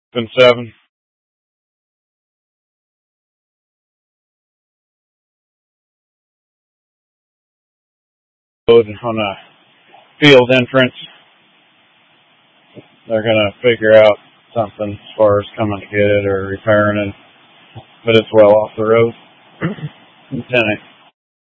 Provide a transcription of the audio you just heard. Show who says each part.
Speaker 1: Been 7. On a field entrance. They're going to figure out something as far as coming to get it or repairing it. But it's well off the road. Lieutenant